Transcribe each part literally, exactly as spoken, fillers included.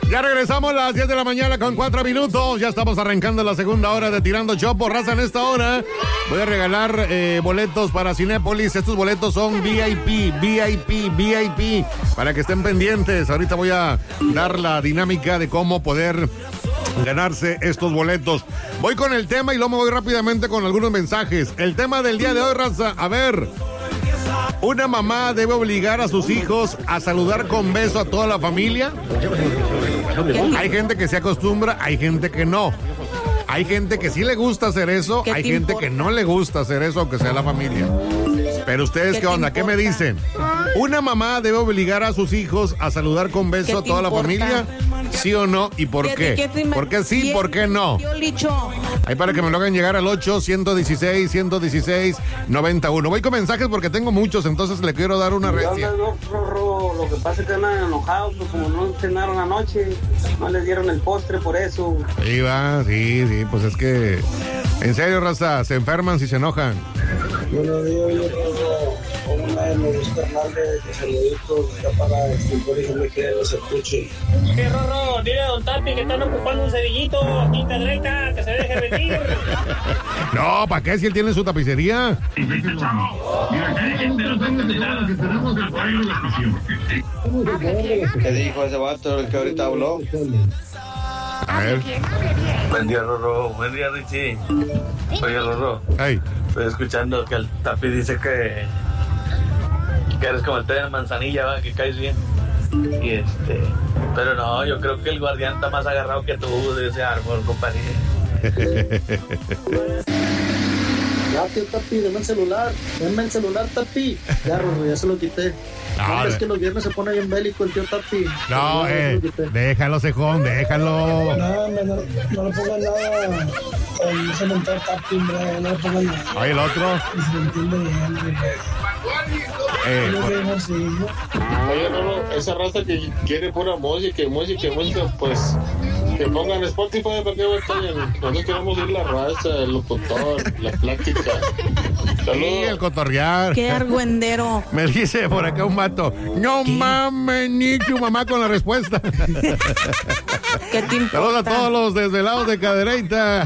Ya regresamos a las diez de la mañana con cuatro minutos. Ya estamos arrancando la segunda hora de Tirando Chopo. Raza, en esta hora voy a regalar eh, boletos para Cinépolis. Estos boletos son V I P, V I P, V I P. Para que estén pendientes. Ahorita voy a dar la dinámica de cómo poder ganarse estos boletos. Voy con el tema y luego me voy rápidamente con algunos mensajes. El tema del día de hoy, raza. A ver. ¿Una mamá debe obligar a sus hijos a saludar con beso a toda la familia? Hay gente que se acostumbra, hay gente que no. Hay gente que sí le gusta hacer eso, hay gente importa? que no le gusta hacer eso, aunque sea la familia. Pero ustedes, ¿qué, ¿qué onda? ¿Qué me dicen? ¿Una mamá debe obligar a sus hijos a saludar con beso a toda importa? la familia? ¿Sí o no? ¿Y por qué? qué? qué ¿Por qué sí? ¿Por qué no? Ahí para que me lo hagan llegar al ocho, ciento dieciséis, ciento dieciséis, noventa y uno. Voy con mensajes porque tengo muchos, entonces le quiero dar una reacción. No, no, no, lo que pasa es que andan enojados, pues como no cenaron anoche, no les dieron el postre por eso. Sí, va, sí, sí, pues es que... En serio, raza, se enferman si se enojan. Buenos días, yo tengo una de mis carnales de saluditos para extintor y que me quieren los escuche. ¿Qué, Rorro? Dile a Don Tapi que están ocupando un cerillito aquí en Cadreita, que se deje venir. No, ¿para qué? Si él tiene su tapicería. ¿Qué dijo ese vato el que ahorita habló? A ver. Buen día, Rorro. Buen día, Richie. Oye, Rorro. Hey. Estoy escuchando que el Tapi dice que que eres como el té de manzanilla, ¿va? Que caes bien. Y este, pero no, yo creo que el guardián está más agarrado que tú de ese árbol, compadre. Ya, tío Tapi, dame el celular. Dame el celular, Tapi. Ya, Rorro, ya se lo quité. No, es que los viernes se pone bien bélico el tío Tapi. No, eh, déjalo, cejón, déjalo. No, no, no, no le pongan nada. No se montó el Tapi, no le pongan nada. Oye, el otro. Se me entiende bien. Eh, Oye, Rorro, esa raza que quiere pura música, música, música, pues que pongan Spotify para que vayan. Nosotros queremos ir la raza, el locutor, la plática. Saludos. Sí, el cotorrear. Qué argüendero. Me dice por acá un mato. No ¿Qué? mames, ni tu mamá con la respuesta. ¿Qué te importa? Saludos a todos los desvelados de Cadereyta.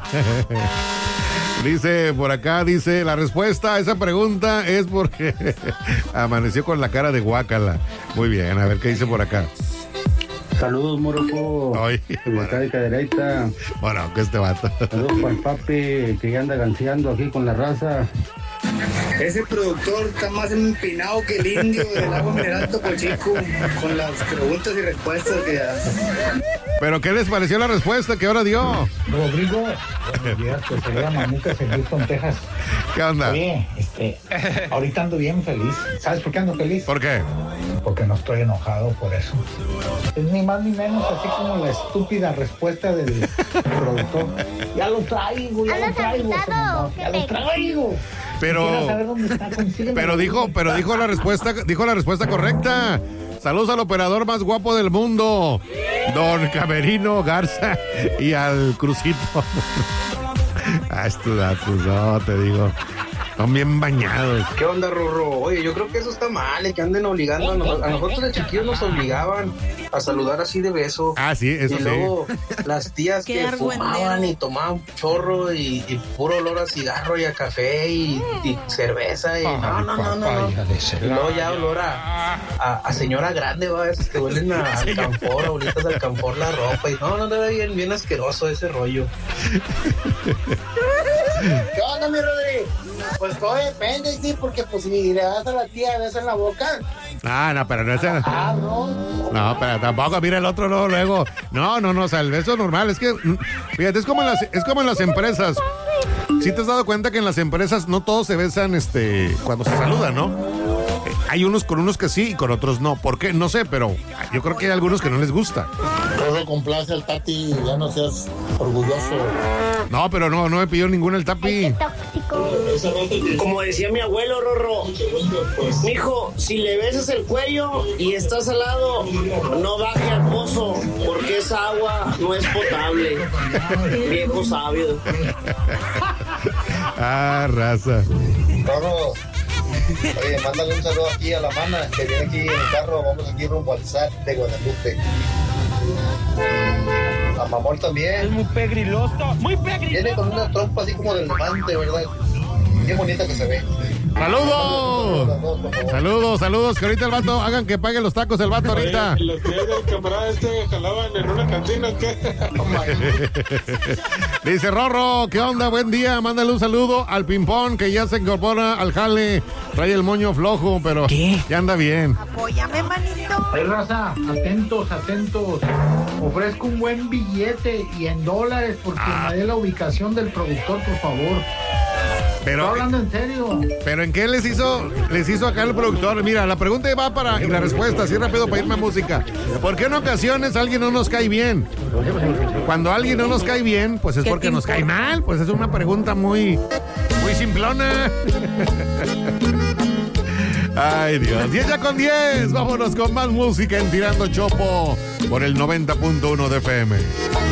Dice por acá, dice, la respuesta a esa pregunta es porque amaneció con la cara de guácala. Muy bien, a ver qué dice por acá. Saludos, Moroco. Ay, de acá de Cadereyta. Bueno, que este vato. Saludos para el papi que ya anda ganseando aquí con la raza. Ese productor está más empinado que el indio del agua mineral Topo Chico con las preguntas y respuestas que hace. ¿Pero qué les pareció la respuesta que ahora dio? Rodrigo, buenos días, pues se llama Mamucas en Houston, Texas. ¿Qué onda? Oye, este, ahorita ando bien feliz. ¿Sabes por qué ando feliz? ¿Por qué? Porque no estoy enojado por eso. Es ni más ni menos así como la estúpida respuesta del productor. Ya lo traigo, ya lo traigo. Ya lo traigo. Pero, pero dijo, pero dijo la respuesta, dijo la respuesta correcta. Saludos al operador más guapo del mundo, don Camerino Garza, y al Crucito. Ah, estos datos, no, te digo. Están bien bañados. ¿Qué onda, Rorro? Oye, yo creo que eso está mal, eh, que anden obligando a nosotros. A nosotros de chiquillos nos obligaban a saludar así de beso. Ah, sí, eso sí. Y luego las tías que fumaban y tomaban chorro y, y puro olor a cigarro y a café y, y cerveza y no, no, no, no, no. Y luego ya olor a, a, a señora grande, va, esas que huelen a alcanfor, abuelitas de alcanfor la ropa y no, no, debe bien, bien asqueroso ese rollo. ¿Qué onda, mi Rodri? Pues todo depende, sí, porque pues si le das a la tía beso en la boca. Ah, no, pero no es... Ah, no. No, pero tampoco, mira el otro no, luego. No, no, no, o sea, el beso normal, es que, fíjate, es como en las, es como en las empresas. ¿Sí te has dado cuenta que en las empresas no todos se besan este cuando se saludan, no? Hay unos con unos que sí y con otros no. ¿Por qué? No sé, pero yo creo que hay algunos que no les gusta. Todo complace al Tati, ya no seas orgulloso. No, pero no, no me pidió ninguna el Tapi. Como decía mi abuelo, Rorro, mijo, si le besas el cuello y estás al lado, no baje al pozo, porque esa agua no es potable. Viejo sabio. Ah, raza. Rorro, oye, mándale un saludo aquí a la mana que viene aquí en el carro. Vamos aquí rumbo al S A T de Guadalupe. A Mamor también. Es muy pegriloso, muy pegriloso. Viene con una trompa así como del levante, ¿verdad? Qué bonita que se ve. ¡Saludos! Saludos, saludos, que ahorita el vato, hagan que pague los tacos el vato ahorita. Oye, los días del camarada este jalaban en una cantina, ¿qué? Dice Rorro, ¿qué onda? Buen día, mándale un saludo al Pimpón que ya se incorpora al jale. Trae el moño flojo, pero ¿qué? Ya anda bien. Apóyame, manito. Ay, raza, atentos, atentos. Ofrezco un buen billete y en dólares porque ah. me dé la ubicación del productor, por favor. Pero, estoy hablando en serio. Pero ¿en qué les hizo les hizo acá el productor? Mira, la pregunta va para y la respuesta, así rápido para irme a música. ¿Por qué en ocasiones alguien no nos cae bien? Cuando alguien no nos cae bien, pues es porque nos cae mal. Pues es una pregunta muy, muy simplona. Ay, Dios. diez ya con diez. Vámonos con más música en Tirando Chopo por el noventa punto uno de F M.